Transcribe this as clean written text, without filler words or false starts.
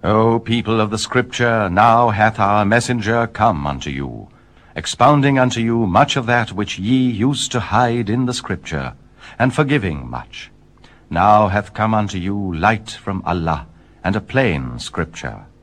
O people of the Scripture, now hath our messenger come unto you, expounding unto you much of that which ye used to hide in the Scripture, and forgiving much. Now hath come unto you light from Allah, and a plain Scripture.